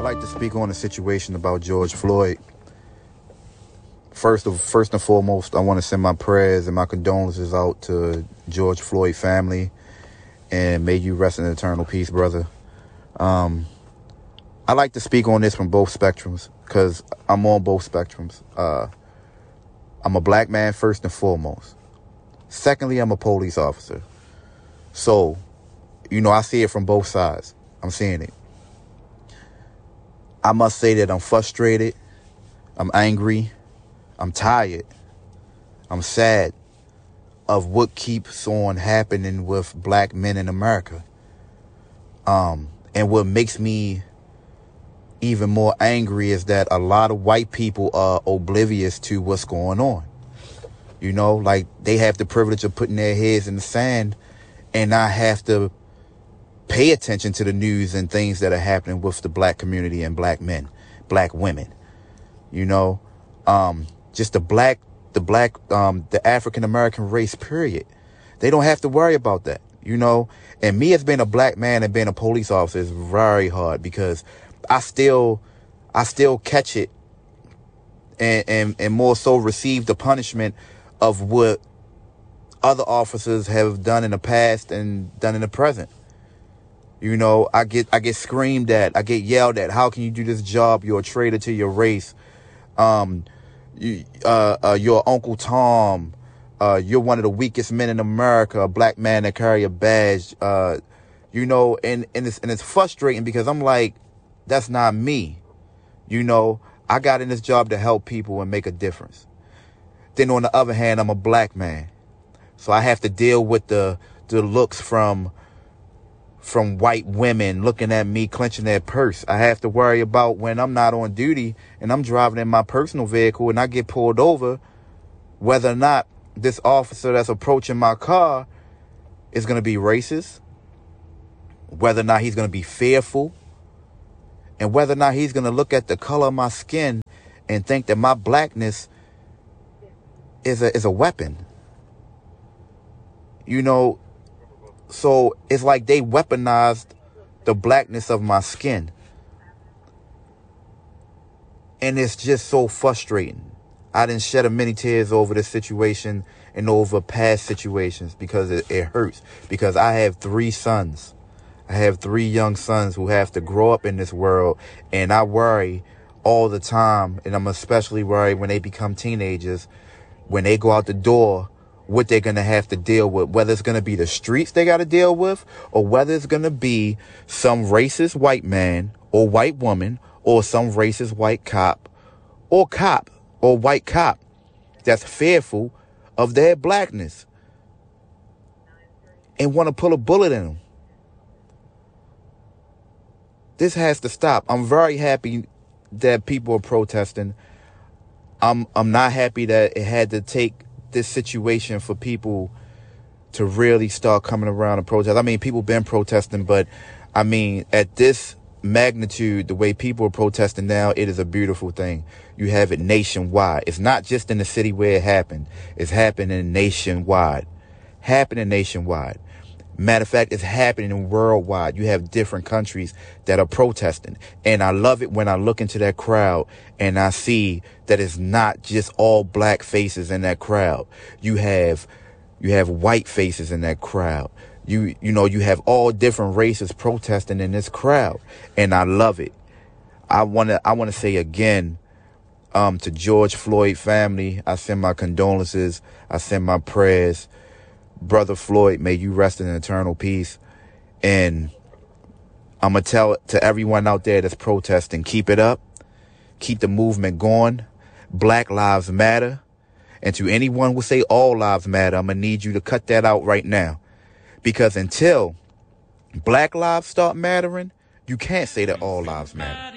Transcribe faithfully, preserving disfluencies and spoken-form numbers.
like to speak on the situation about George Floyd. First of first and foremost, I want to send my prayers and my condolences out to George Floyd family, and may you rest in eternal peace, brother. Um, I like to speak on this from both spectrums because I'm on both spectrums. Uh, I'm a black man first and foremost. Secondly, I'm a police officer. So, you know, I see it from both sides. I'm seeing it. I must say that I'm frustrated. I'm angry. I'm tired. I'm sad of what keeps on happening with black men in America. Um, and what makes me even more angry is that a lot of white people are oblivious to what's going on. You know, like they have the privilege of putting their heads in the sand and not have to pay attention to the news and things that are happening with the black community and black men, black women. You know, um, just the black, the black, um, the African-American race, period. They don't have to worry about that, you know. And me as being a black man and being a police officer is very hard because I still, I still catch it and, and, and more so receive the punishment of what other officers have done in the past and done in the present. You know, I get I get screamed at. I get yelled at. How can you do this job? You're a traitor to your race. Um, you, uh, uh, you're Uncle Tom. Uh, you're one of the weakest men in America. A black man that carry a badge. Uh, you know, and and it's and it's frustrating because I'm like, that's not me. You know, I got in this job to help people and make a difference. Then on the other hand, I'm a black man, so I have to deal with the the looks from. from white women looking at me clenching their purse. I have to worry about when I'm not on duty and I'm driving in my personal vehicle and I get pulled over, whether or not this officer that's approaching my car is going to be racist, whether or not he's going to be fearful, and whether or not he's going to look at the color of my skin and think that my blackness is a, is a weapon. You know, so it's like they weaponized the blackness of my skin. And it's just so frustrating. I didn't shed a many tears over this situation and over past situations because it, it hurts. Because I have three sons. I have three young sons who have to grow up in this world. And I worry all the time. And I'm especially worried when they become teenagers. When they go out the door, what they're going to have to deal with, whether it's going to be the streets they got to deal with, or whether it's going to be some racist white man or white woman or some racist white cop or cop or white cop that's fearful of their blackness and want to pull a bullet in them. This has to stop. I'm very happy that people are protesting. I'm, I'm not happy that it had to take this situation for people to really start coming around and protest. I mean, people been protesting, but I mean, at this magnitude, the way people are protesting now, it is a beautiful thing. You have it nationwide. It's not just in the city where it happened. It's happening nationwide. Happening nationwide. Matter of fact, it's happening worldwide. You have different countries that are protesting. And I love it when I look into that crowd and I see that it's not just all black faces in that crowd. You have, you have white faces in that crowd. You, you know, you have all different races protesting in this crowd. And I love it. I want to, I want to say again, um, to George Floyd family, I send my condolences. I send my prayers. Brother Floyd, may you rest in eternal peace. And I'm going to tell to everyone out there that's protesting, keep it up. Keep the movement going. Black lives matter. And to anyone who say all lives matter, I'm going to need you to cut that out right now. Because until black lives start mattering, you can't say that all lives matter.